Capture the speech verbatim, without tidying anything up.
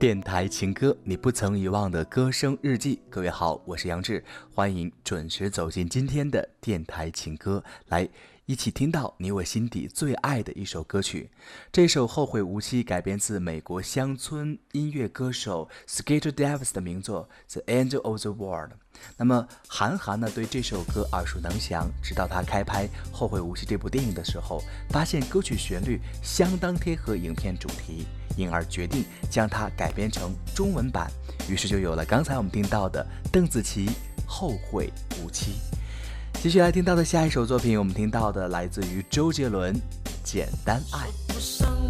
电台情歌，你不曾遗忘的歌声日记。各位好，我是杨志，欢迎准时走进今天的电台情歌，来一起听到你我心底最爱的一首歌曲。这首《后会无期》改编自美国乡村音乐歌手 Skeeter Davis 的名作《The End of the World》。那么韩寒呢对这首歌耳熟能详，直到他开拍《后会无期》这部电影的时候，发现歌曲旋律相当贴合影片主题，因而决定将它改编成中文版，于是就有了刚才我们听到的邓紫棋《后会无期》。继续来听到的下一首作品，我们听到的来自于周杰伦《简单爱》。 说不上